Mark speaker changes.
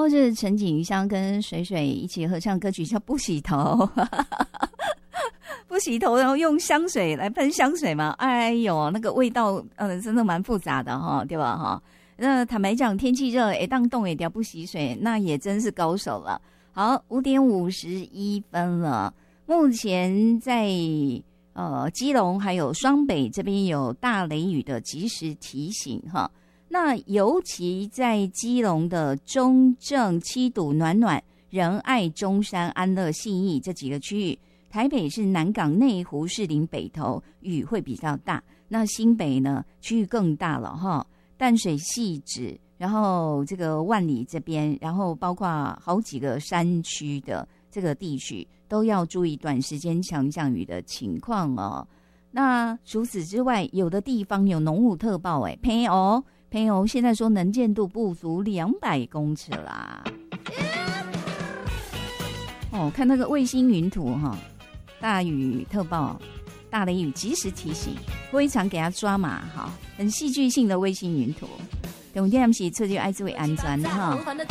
Speaker 1: 后是陈景香跟水水一起合唱歌曲叫《不洗头》，不洗头，然后用香水来喷香水嘛，哎呦，那个味道，真的蛮复杂的哈，对吧哈？那坦白讲，天气热，当冻也掉不洗水，那也真是高手了。好，5点51分了，目前在基隆还有双北这边有大雷雨的及时提醒哈。那尤其在基隆的中正、七堵、暖暖、仁爱、中山、安乐、信义这几个区域，台北是南港、内湖、士林、北投雨会比较大，那新北呢区域更大了哈，淡水、汐止，然后这个万里这边，然后包括好几个山区的这个地区都要注意短时间强降雨的情况哦。那除此之外，有的地方有浓雾特报朋友现在说能见度不足200公尺啦。看那个卫星云图哈，大雨特报、大雷雨及时提醒，非常给他抓马哈，很戏剧性的卫星云图。重点是出去爱注意安全哈。